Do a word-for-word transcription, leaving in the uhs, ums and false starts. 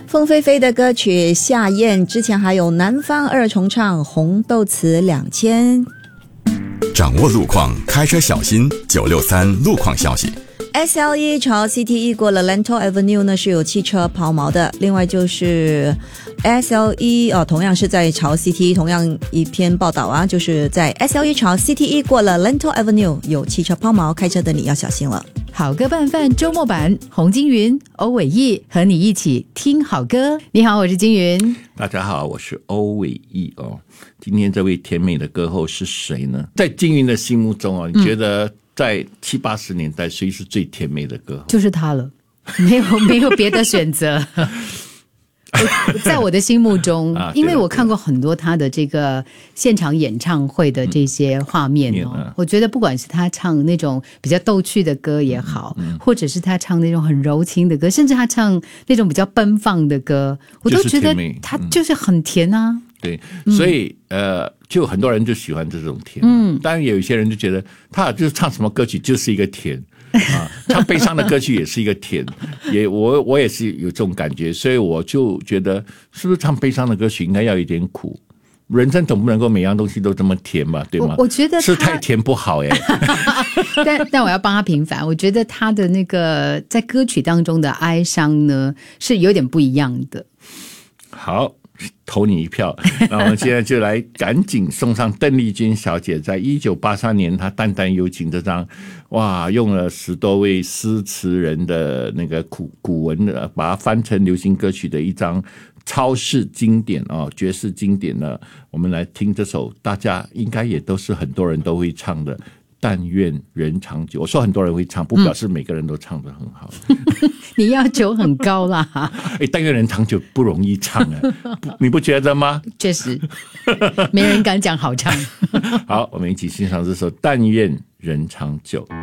凤飞飞的歌曲《夏燕》，之前还有南方二重唱《红豆词两千》。 掌握路况，开车小心。九六三路况消息。 S L E 朝 C T E 过了 Lentor Avenue 呢是有汽车抛锚的，另外就是 S L E、哦、同样是在朝 C T E 同样一篇报道啊，就是在 S L E 朝 C T E 过了 Lentor Avenue 有汽车抛锚，开车的你要小心了。 好歌拌饭周末版，洪金云、欧伟毅和你一起听好歌。你好，我是金云。 大家好，我是欧伟毅哦。今天这位甜美的歌后是谁呢？在金云的心目中哦，你觉得在七八十年代谁是最甜美的歌后？ 就是他了，没有没有别的选择。在我的心目中、啊、因为我看过很多他的这个现场演唱会的这些画面哦、嗯啊、我觉得不管是他唱那种比较逗趣的歌也好、嗯嗯、或者是他唱那种很柔情的歌，甚至他唱那种比较奔放的歌，我都觉得他就是很甜啊、嗯、 对，所以、嗯、呃，就很多人就喜欢这种甜，嗯，当然有一些人就觉得他就是唱什么歌曲就是一个甜啊，唱悲伤的歌曲也是一个甜，也我我也是有这种感觉，所以我就觉得，是不是唱悲伤的歌曲应该要有点苦？人生总不能够每样东西都这么甜吧，对吗？ 我, 我觉得是太甜不好耶。 但但我要帮他平反，我觉得他的那个在歌曲当中的哀伤呢，是有点不一样的。 好。投你一票，那我们现在就来赶紧送上邓丽君小姐在一九八三年她淡淡幽情这张，哇，用了十多位诗词人的那个古古文的，把它翻成流行歌曲的一张超市经典哦，爵士经典呢。我们来听这首大家应该也都是很多人都会唱的。但愿人长久，我说很多人会唱，不表示每个人都唱得很好。嗯、 你要求很高啦。 哎，但愿人长久不容易唱啊，你不觉得吗？ 确实，没人敢讲好唱。 好，我们一起欣赏这首《但愿人长久》。